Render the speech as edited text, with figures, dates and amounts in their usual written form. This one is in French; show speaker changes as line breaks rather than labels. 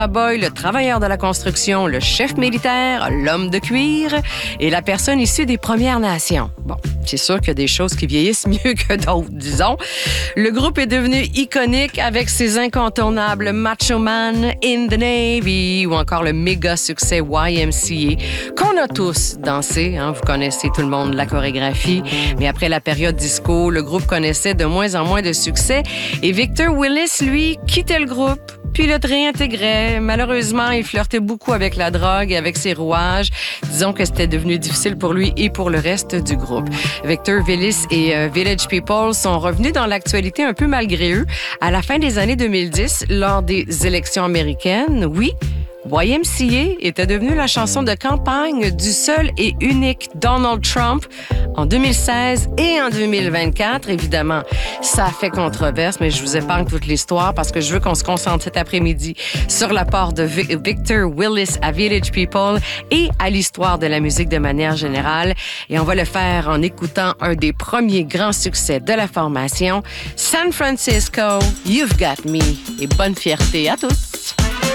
Boy, le travailleur de la construction, le chef militaire, l'homme de cuir et la personne issue des Premières Nations. Bon, c'est sûr qu'il y a des choses qui vieillissent mieux que d'autres, disons. Le groupe est devenu iconique avec ses incontournables Macho Man, In the Navy ou encore le méga succès YMCA qu'on a tous dansé. Hein, vous connaissez tout le monde la chorégraphie. Mais après la période disco, le groupe connaissait de moins en moins de succès et Victor Willis, lui, quittait le groupe. Puis le réintégrait. Malheureusement, il flirtait beaucoup avec la drogue et avec ses rouages. Disons que c'était devenu difficile pour lui et pour le reste du groupe. Victor Willis et Village People sont revenus dans l'actualité un peu malgré eux à la fin des années 2010 lors des élections américaines. Oui, YMCA était devenue la chanson de campagne du seul et unique Donald Trump en 2016 et en 2024. Évidemment, ça a fait controverse, mais je vous épargne toute l'histoire parce que je veux qu'on se concentre cet après-midi sur l'apport de Victor Willis à Village People et à l'histoire de la musique de manière générale. Et on va le faire en écoutant un des premiers grands succès de la formation, San Francisco, You've Got Me. Et bonne fierté à tous!